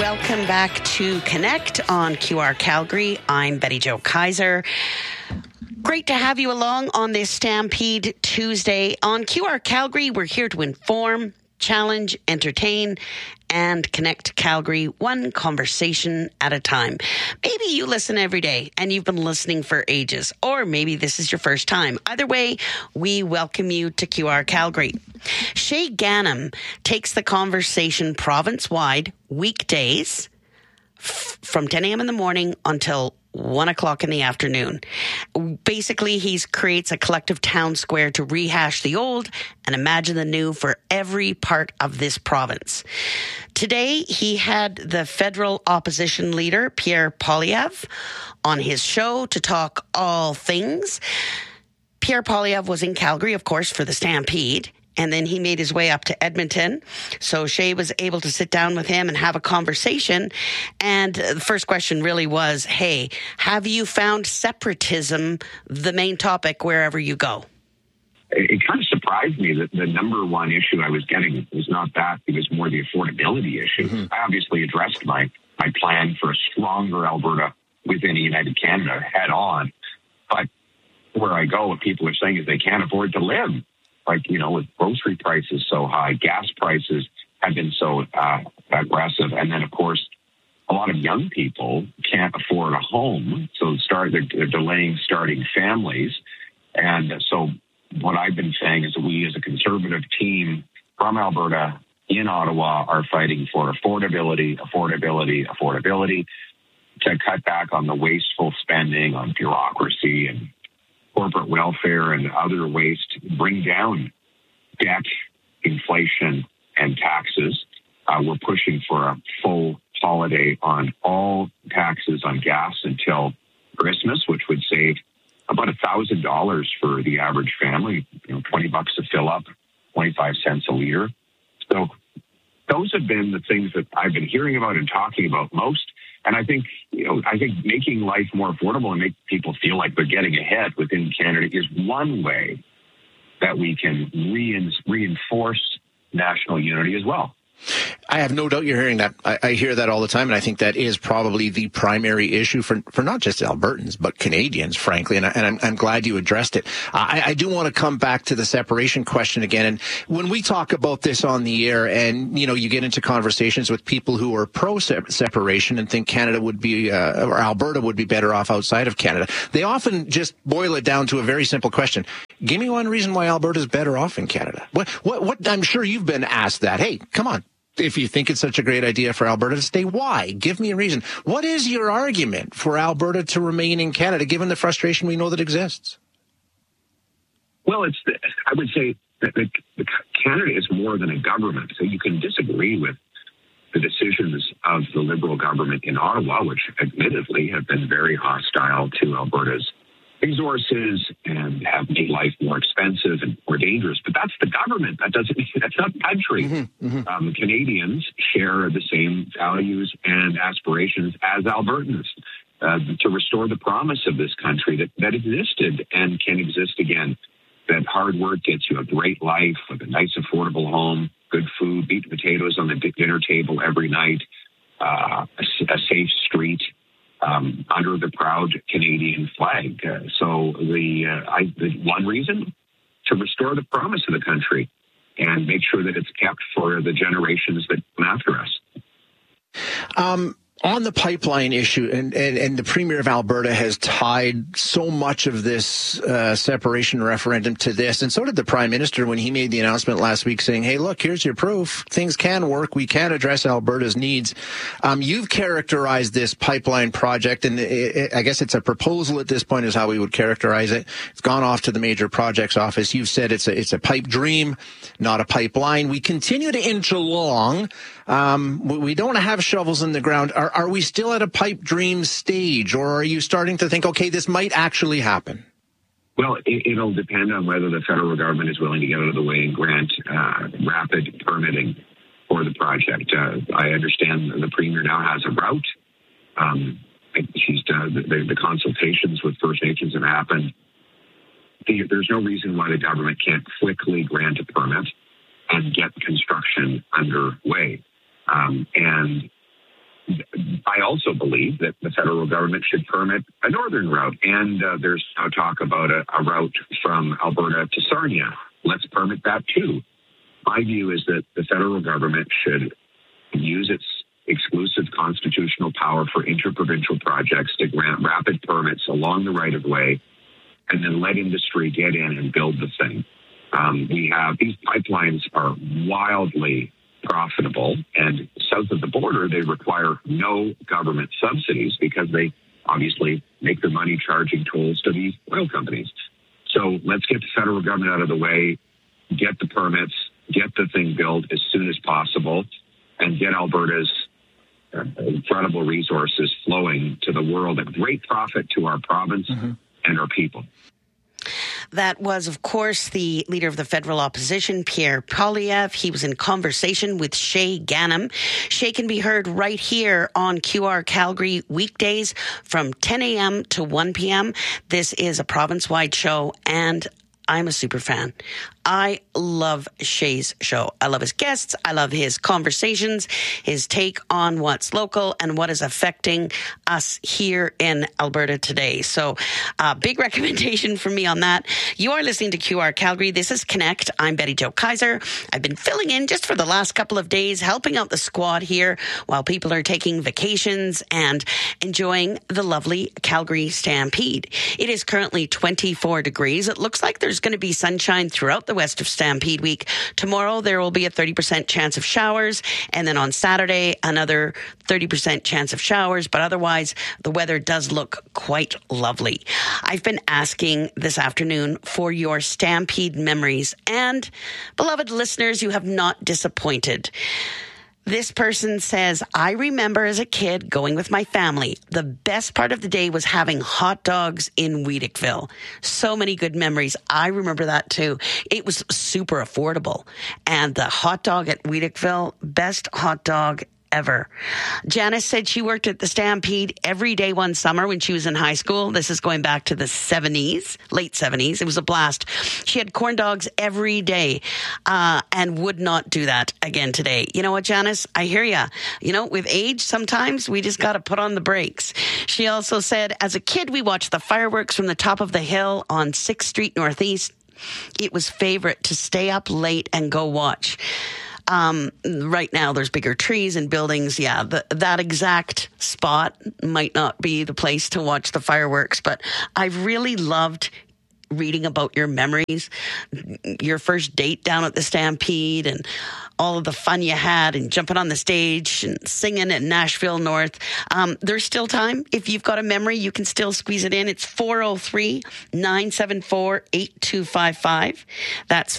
Welcome back to Connect on QR Calgary. I'm Betty Jo Kaiser. Great to have you along on this Stampede Tuesday. On QR Calgary, we're here to inform, challenge, entertain, and connect Calgary one conversation at a time. Maybe you listen every day and you've been listening for ages, or maybe this is your first time. Either way, we welcome you to QR Calgary. Shay Ganem takes the conversation province-wide weekdays from 10 a.m. in the morning until 1 o'clock in the afternoon. Basically, he creates a collective town square to rehash the old and imagine the new for every part of this province. Today, he had the federal opposition leader, Pierre Poilievre, on his show to talk all things. Pierre Poilievre was in Calgary, of course, for the Stampede. And then he made his way up to Edmonton. So Shay was able to sit down with him and have a conversation. And the first question really was, hey, have you found separatism the main topic wherever you go? It kind of surprised me that the number one issue I was getting was not that. It was more the affordability issue. Mm-hmm. I obviously addressed my plan for a stronger Alberta within United Canada head on. But where I go, what people are saying is they can't afford to live. Like, with grocery prices so high, gas prices have been so aggressive. And then, of course, a lot of young people can't afford a home. So they're delaying starting families. And so what I've been saying is that we as a conservative team from Alberta in Ottawa are fighting for affordability to cut back on the wasteful spending on bureaucracy and corporate welfare and other ways to bring down debt, inflation, and taxes. We're pushing for a full holiday on all taxes on gas until Christmas, which would save about $1,000 for the average family, $20 to fill up, 25 cents a liter. So those have been the things that I've been hearing about and talking about most. And I think making life more affordable and make people feel like they're getting ahead within Canada is one way that we can reinforce national unity as well. I have no doubt you're hearing that. I hear that all the time, and I think that is probably the primary issue for not just Albertans, but Canadians, frankly, and I'm glad you addressed it. I do want to come back to the separation question again, and when we talk about this on the air and, you get into conversations with people who are pro-separation and think Canada would be, or Alberta would be better off outside of Canada, they often just boil it down to a very simple question. Give me one reason why Alberta is better off in Canada. What, I'm sure you've been asked that. Hey, come on. If you think it's such a great idea for Alberta to stay, why? Give me a reason. What is your argument for Alberta to remain in Canada, given the frustration we know that exists? Well, I would say that Canada is more than a government. So you can disagree with the decisions of the Liberal government in Ottawa, which admittedly have been very hostile to Alberta's resources and have made life more expensive and more dangerous. But that's the government. That's not the country. Mm-hmm, mm-hmm. Canadians share the same values and aspirations as Albertans to restore the promise of this country that existed and can exist again. That hard work gets you a great life with a nice, affordable home, good food, meat and potatoes on the dinner table every night, a safe street, under the proud Canadian flag. So the one reason to restore the promise of the country and make sure that it's kept for the generations that come after us. On the pipeline issue, and the Premier of Alberta has tied so much of this separation referendum to this, and so did the Prime Minister when he made the announcement last week saying, hey, look, here's your proof. Things can work. We can address Alberta's needs. You've characterized this pipeline project, and I guess it's a proposal at this point is how we would characterize it. It's gone off to the Major Projects Office. You've said it's a pipe dream, not a pipeline. We continue to inch along. We don't have shovels in the ground. Are we still at a pipe dream stage, or are you starting to think, okay, this might actually happen? Well, it'll depend on whether the federal government is willing to get out of the way and grant rapid permitting for the project. I understand the Premier now has a route. The consultations with First Nations have happened. There's no reason why the government can't quickly grant a permit and get construction underway. And I also believe that the federal government should permit a northern route. And there's now talk about a route from Alberta to Sarnia. Let's permit that too. My view is that the federal government should use its exclusive constitutional power for interprovincial projects to grant rapid permits along the right-of-way and then let industry get in and build the thing. These pipelines are wildly profitable, and south of the border, they require no government subsidies because they obviously make their money charging tolls to these oil companies. So let's get the federal government out of the way, get the permits, get the thing built as soon as possible, and get Alberta's incredible resources flowing to the world at great profit to our province and our people. That was, of course, the leader of the federal opposition, Pierre Poilievre. He was in conversation with Shay Ganem. Shay can be heard right here on QR Calgary weekdays from 10 a.m. to 1 p.m. This is a province-wide show, and I'm a super fan. I love Shay's show. I love his guests. I love his conversations, his take on what's local and what is affecting us here in Alberta today. So big recommendation from me on that. You are listening to QR Calgary. This is Connect. I'm Betty Jo Kaiser. I've been filling in just for the last couple of days, helping out the squad here while people are taking vacations and enjoying the lovely Calgary Stampede. It is currently 24 degrees. It looks like there's going to be sunshine throughout the west of Stampede Week. Tomorrow, there will be a 30% chance of showers. And then on Saturday, another 30% chance of showers. But otherwise, the weather does look quite lovely. I've been asking this afternoon for your Stampede memories. And beloved listeners, you have not disappointed. This person says, I remember as a kid going with my family. The best part of the day was having hot dogs in Weedickville. So many good memories. I remember that too. It was super affordable. And the hot dog at Weedickville, best hot dog ever. Janice said she worked at the Stampede every day one summer when she was in high school. This is going back to the 70s, late 70s. It was a blast. She had corn dogs every day and would not do that again today. You know what, Janice? I hear ya. You know, with age, sometimes we just got to put on the brakes. She also said, as a kid, we watched the fireworks from the top of the hill on 6th Street Northeast. It was favorite to stay up late and go watch. Right now, there's bigger trees and buildings. Yeah, that exact spot might not be the place to watch the fireworks, but I really loved reading about your memories, your first date down at the Stampede and all of the fun you had and jumping on the stage and singing at Nashville North. There's still time. If you've got a memory, you can still squeeze it in. It's 403-974-8255. That's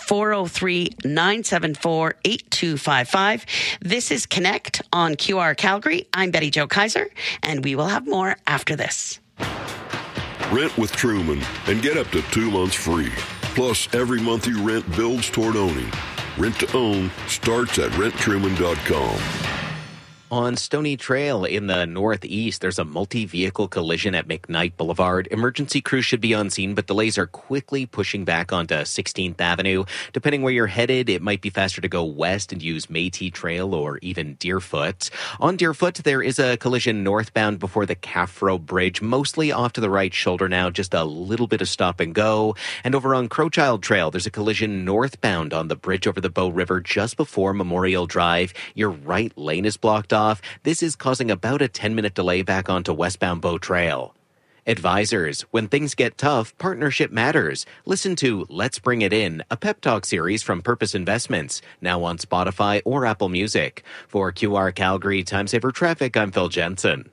403-974-8255. This is Connect on QR Calgary. I'm Betty Jo Kaiser, and we will have more after this. Rent with Truman and get up to 2 months free. Plus, every month you rent builds toward owning. Rent to own starts at renttruman.com. On Stony Trail in the northeast, there's a multi-vehicle collision at McKnight Boulevard. Emergency crews should be on scene, but delays are quickly pushing back onto 16th Avenue. Depending where you're headed, it might be faster to go west and use Métis Trail or even Deerfoot. On Deerfoot, there is a collision northbound before the Caffro Bridge, mostly off to the right shoulder now, just a little bit of stop and go. And over on Crowchild Trail, there's a collision northbound on the bridge over the Bow River just before Memorial Drive. Your right lane is blocked off. This is causing about a 10-minute delay back onto westbound Bow Trail. Advisors, when things get tough, partnership matters. Listen to Let's Bring It In, a pep talk series from Purpose Investments, now on Spotify or Apple Music. For QR Calgary Time Saver Traffic, I'm Phil Jensen.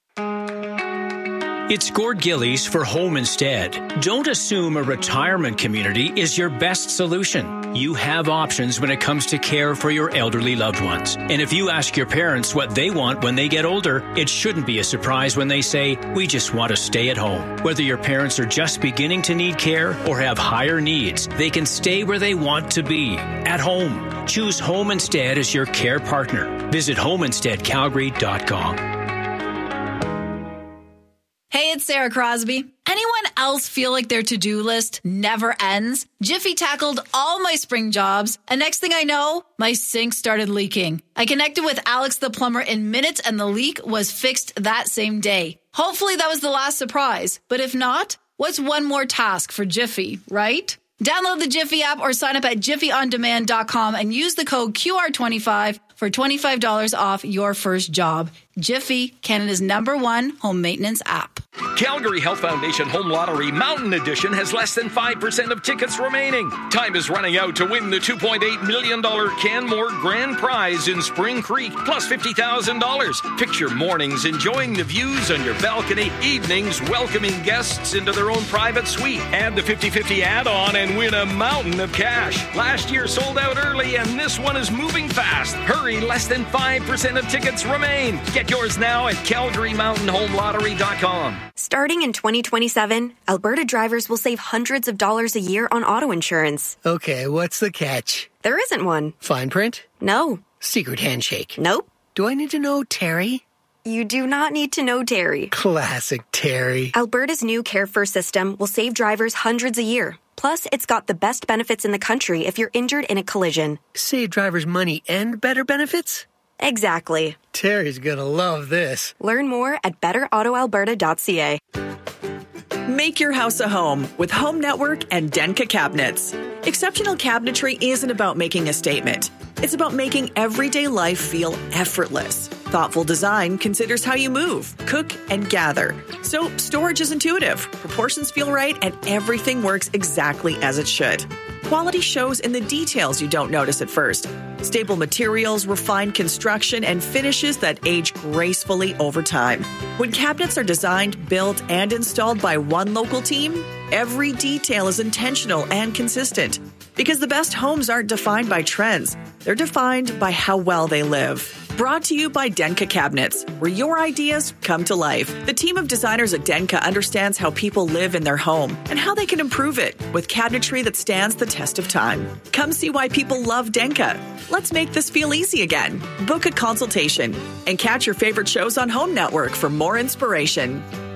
It's Gord Gillies for Home Instead. Don't assume a retirement community is your best solution. You have options when it comes to care for your elderly loved ones. And if you ask your parents what they want when they get older, it shouldn't be a surprise when they say, we just want to stay at home. Whether your parents are just beginning to need care or have higher needs, they can stay where they want to be, at home. Choose Home Instead as your care partner. Visit homeinsteadcalgary.com. Hey, it's Sarah Crosby. Anyone else feel like their to-do list never ends? Jiffy tackled all my spring jobs, and next thing I know, my sink started leaking. I connected with Alex the plumber in minutes, and the leak was fixed that same day. Hopefully that was the last surprise, but if not, what's one more task for Jiffy, right? Download the Jiffy app or sign up at jiffyondemand.com and use the code QR25 for $25 off your first job. Jiffy, Canada's #1 home maintenance app. Calgary Health Foundation Home Lottery Mountain Edition has less than 5% of tickets remaining. Time is running out to win the $2.8 million Canmore Grand Prize in Spring Creek, plus $50,000. Picture mornings enjoying the views on your balcony, evenings welcoming guests into their own private suite. Add the 50-50 add-on and win a mountain of cash. Last year sold out early, and this one is moving fast. Hurry, less than 5% of tickets remain. Get yours now at CalgaryMountainHomeLottery.com. Starting in 2027, Alberta drivers will save hundreds of dollars a year on auto insurance. Okay, what's the catch? There isn't one. Fine print? No. Secret handshake? Nope. Do I need to know Terry? You do not need to know Terry. Classic Terry. Alberta's new Care First system will save drivers hundreds a year. Plus, it's got the best benefits in the country if you're injured in a collision. Save drivers money and better benefits? Exactly. Terry's gonna love this. Learn more at betterautoalberta.ca. Make your house a home with Home Network and Denka Cabinets. Exceptional cabinetry isn't about making a statement. It's about making everyday life feel effortless. Thoughtful design considers how you move, cook, and gather. So storage is intuitive, proportions feel right, and everything works exactly as it should. Quality shows in the details you don't notice at first. Stable materials, refined construction, and finishes that age gracefully over time. When cabinets are designed, built, and installed by one local team, every detail is intentional and consistent. Because the best homes aren't defined by trends, they're defined by how well they live. Brought to you by Denka Cabinets, where your ideas come to life. The team of designers at Denka understands how people live in their home and how they can improve it with cabinetry that stands the test of time. Come see why people love Denka. Let's make this feel easy again. Book a consultation and catch your favorite shows on Home Network for more inspiration.